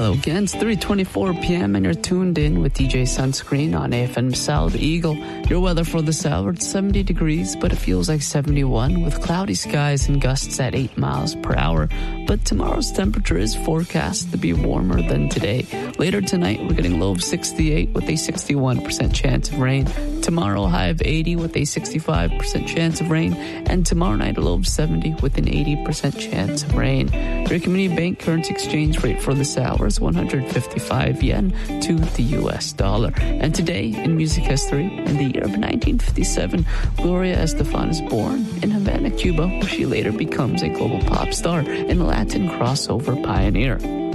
Hello again, it's 3:24 p.m. and you're tuned in with DJ Sunscreen on AFM South Eagle. Your weather for this hour, it's 70 degrees, but it feels like 71 with cloudy skies and gusts at 8 miles per hour. But tomorrow's temperature is forecast to be warmer than today. Later tonight, we're getting a low of 68 with a 61% chance of rain. Tomorrow, a high of 80 with a 65% chance of rain. And tomorrow night, a low of 70 with an 80% chance of rain. Your Community Bank currency exchange rate for this hour is 155 yen to the US dollar. And today, in music history, in the year of 1957, Gloria Estefan is born in Havana, Cuba, where she later becomes a global pop star and a Latin crossover pioneer.